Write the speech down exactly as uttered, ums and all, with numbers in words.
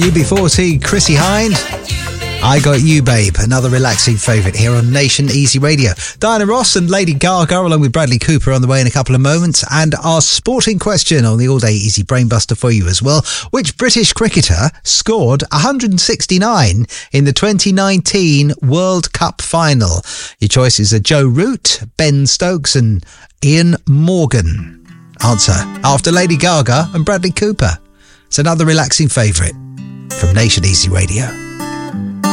U B forty, Chrissy Hind. I Got You, Babe, another relaxing favourite here on Nation Easy Radio. Diana Ross and Lady Gaga along with Bradley Cooper on the way in a couple of moments. And our sporting question on the All Day Easy Brainbuster for you as well. Which British cricketer scored one hundred sixty-nine in the twenty nineteen World Cup final? Your choices are Joe Root, Ben Stokes and Ian Morgan. Answer after Lady Gaga and Bradley Cooper. It's another relaxing favourite from Nation Easy Radio.